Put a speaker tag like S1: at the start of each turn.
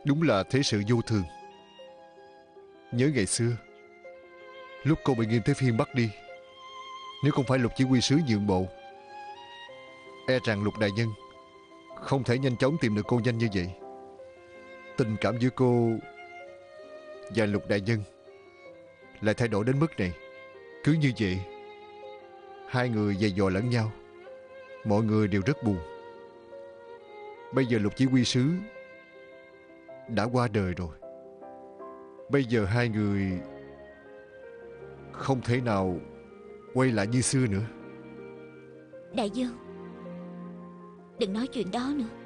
S1: Đúng là thế sự vô thường. Nhớ ngày xưa, lúc cô bị Nghiêm Thế Phiên bắt đi, nếu không phải Lục chỉ huy sứ nhượng bộ, e rằng Lục đại nhân không thể nhanh chóng tìm được cô nhanh như vậy. Tình cảm giữa cô và Lục đại nhân lại thay đổi đến mức này. Cứ như vậy, hai người giày vò lẫn nhau, mọi người đều rất buồn. Bây giờ Lục chỉ huy sứ đã qua đời rồi. Bây giờ hai người không thể nào quay lại như xưa nữa.
S2: Đại dương, đừng nói chuyện đó nữa.